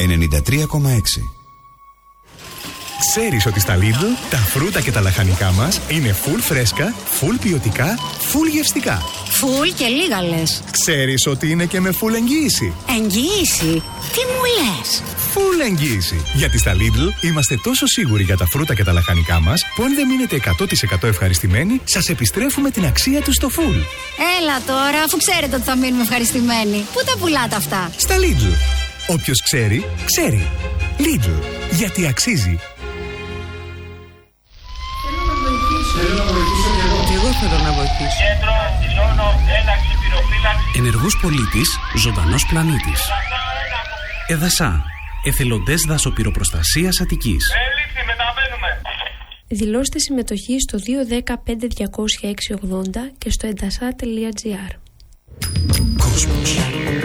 93,6. Ξέρεις ότι στα Lidl τα φρούτα και τα λαχανικά μας είναι full φρέσκα, full ποιοτικά, full γευστικά. Full και λίγα λες. Ξέρεις ότι είναι και με full εγγύηση. Εγγύηση? Τι μου λες? Full εγγύηση. Γιατί στα Lidl είμαστε τόσο σίγουροι για τα φρούτα και τα λαχανικά μας που αν δεν μείνετε 100% ευχαριστημένοι, σας επιστρέφουμε την αξία τους στο full. Έλα τώρα, αφού ξέρετε ότι θα μείνουμε ευχαριστημένοι. Πού τα πουλάτε αυτά? Στα Lidl. Όποιος ξέρει, ξέρει. Lidl. Γιατί αξίζει. Και εγώ θέλω να βοηθήσω. Κέντρο, δηλώνω ένταξη πυροφύλαξη. Ενεργός πολίτης, ζωντανός πλανήτης. ΕΔΑΣΑ. Εθελοντές Δασοπυροπροστασίας Αττικής. Έληξη, μεταβαίνουμε. Δηλώστε συμμετοχή στο 215-200-680 και στο edasa.gr. Κόσμος.